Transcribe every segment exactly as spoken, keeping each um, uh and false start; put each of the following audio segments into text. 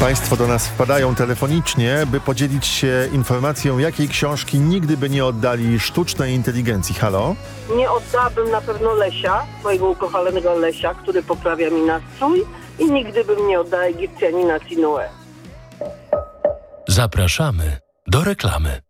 Państwo do nas wpadają telefonicznie, by podzielić się informacją, jakiej książki nigdy by nie oddali sztucznej inteligencji. Halo? Nie oddałabym na pewno Lesia, mojego ukochanego Lesia, który poprawia mi nastrój, i nigdy bym nie oddała Egipcjanina Sinuhe. Zapraszamy do reklamy.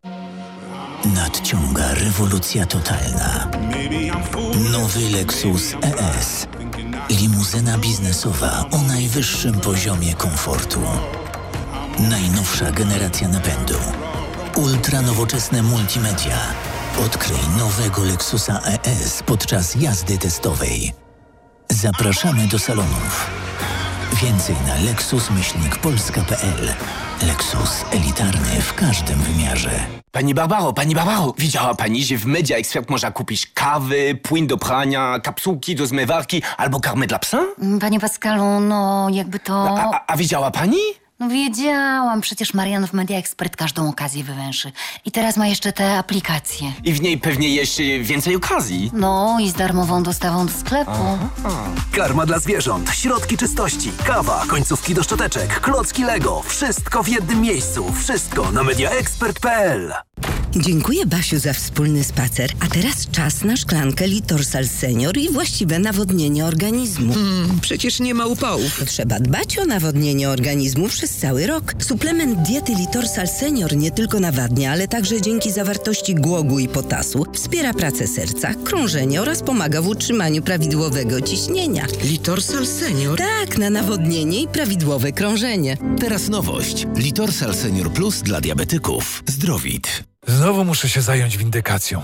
Nadciąga rewolucja totalna. Nowy Lexus E S. Limuzyna biznesowa o najwyższym poziomie komfortu. Najnowsza generacja napędu. Ultra nowoczesne multimedia. Odkryj nowego Lexusa E S podczas jazdy testowej. Zapraszamy do salonów. Więcej na lexus myślnik polska kropka p l. Lexus elitarny w każdym wymiarze. Pani Barbaro, pani Barbaro, widziała pani, że w Media Expert można kupić kawy, płyn do prania, kapsułki do zmywarki albo karmę dla psa? Panie Pascalu, no jakby to... A, a, a widziała pani? No wiedziałam, przecież Marian w Media Expert każdą okazję wywęszy. I teraz ma jeszcze te aplikacje. I w niej pewnie jeszcze więcej okazji. No i z darmową dostawą do sklepu. Aha. Karma dla zwierząt, środki czystości, kawa, końcówki do szczoteczek, klocki Lego. Wszystko w jednym miejscu. Wszystko na media expert kropka p l. Dziękuję, Basiu, za wspólny spacer. A teraz czas na szklankę Litorsal Senior i właściwe nawodnienie organizmu. Mm, przecież nie ma upałów. Trzeba dbać o nawodnienie organizmu przez cały rok. Suplement diety Litorsal Senior nie tylko nawadnia, ale także dzięki zawartości głogu i potasu wspiera pracę serca, krążenie oraz pomaga w utrzymaniu prawidłowego ciśnienia. Litorsal Senior? Tak, na nawodnienie i prawidłowe krążenie. Teraz nowość. Litorsal Senior Plus dla diabetyków. Zdrowit. Znowu muszę się zająć windykacją.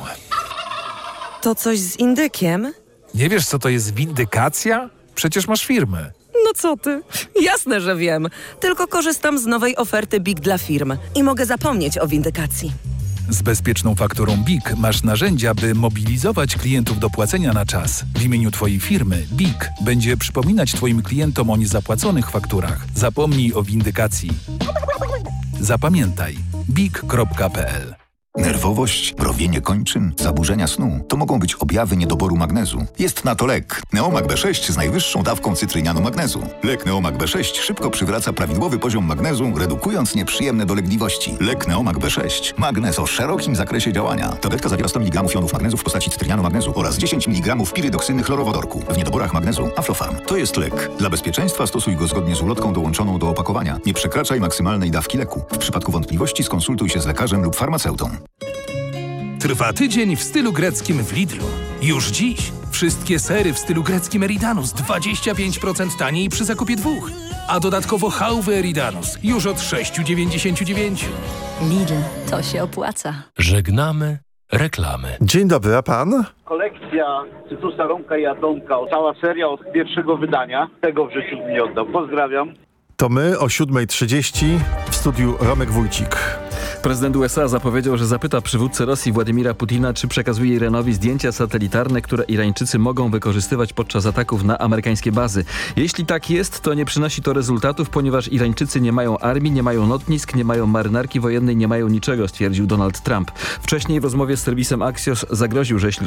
To coś z indykiem? Nie wiesz, co to jest windykacja? Przecież masz firmę. No co ty? Jasne, że wiem. Tylko korzystam z nowej oferty B I G dla firm i mogę zapomnieć o windykacji. Z bezpieczną fakturą B I G masz narzędzia, by mobilizować klientów do płacenia na czas. W imieniu twojej firmy B I G będzie przypominać twoim klientom o niezapłaconych fakturach. Zapomnij o windykacji. Zapamiętaj B I G kropka p l. Nerwowość, mrowienie kończyn, zaburzenia snu to mogą być objawy niedoboru magnezu. Jest na to lek. Neomag B sześć z najwyższą dawką cytrynianu magnezu. Lek Neomag B sześć szybko przywraca prawidłowy poziom magnezu, redukując nieprzyjemne dolegliwości. Lek Neomag B sześć. Magnez o szerokim zakresie działania. Tabletka zawiera sto miligramów jonów magnezu w postaci cytrynianu magnezu oraz dziesięć miligramów pirydoksyny chlorowodorku. W niedoborach magnezu Aflofarm. To jest lek. Dla bezpieczeństwa stosuj go zgodnie z ulotką dołączoną do opakowania. Nie przekraczaj maksymalnej dawki leku. W przypadku wątpliwości skonsultuj się z lekarzem lub farmaceutą. Trwa tydzień w stylu greckim w Lidlu. Już dziś wszystkie sery w stylu greckim Eridanus dwadzieścia pięć procent taniej przy zakupie dwóch. A dodatkowo chałwy Eridanus już od sześć dziewięćdziesiąt dziewięć. Lidl, to się opłaca. Żegnamy reklamy. Dzień dobry, a pan? Kolekcja Cytusa, Romka i Atomka, cała seria od pierwszego wydania. Tego w życiu nie oddał. Pozdrawiam. To my o siódma trzydzieści w studiu Romek Wójcik. Prezydent U S A zapowiedział, że zapyta przywódcę Rosji Władimira Putina, czy przekazuje Iranowi zdjęcia satelitarne, które Irańczycy mogą wykorzystywać podczas ataków na amerykańskie bazy. Jeśli tak jest, to nie przynosi to rezultatów, ponieważ Irańczycy nie mają armii, nie mają lotnisk, nie mają marynarki wojennej, nie mają niczego, stwierdził Donald Trump. Wcześniej w rozmowie z serwisem Axios zagroził, że jeśli